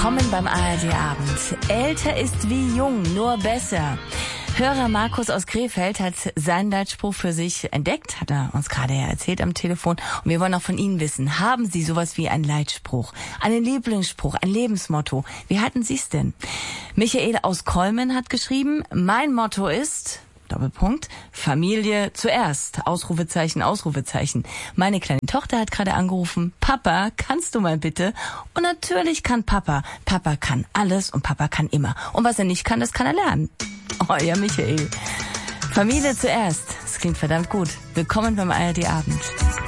Willkommen beim ARD-Abend. Älter ist wie jung, nur besser. Hörer Markus aus Krefeld hat seinen Leitspruch für sich entdeckt, hat er uns gerade erzählt am Telefon. Und wir wollen auch von Ihnen wissen, haben Sie sowas wie einen Leitspruch, einen Lieblingsspruch, ein Lebensmotto? Wie halten Sie es denn? Michael aus Kolmen hat geschrieben, mein Motto ist... Doppelpunkt, Familie zuerst, Ausrufezeichen, Ausrufezeichen. Meine kleine Tochter hat gerade angerufen, Papa, kannst du mal bitte? Und natürlich kann Papa. Papa kann alles und Papa kann immer. Und was er nicht kann, das kann er lernen. Oh ja, Michael. Familie zuerst, das klingt verdammt gut. Willkommen beim ARD-Abend.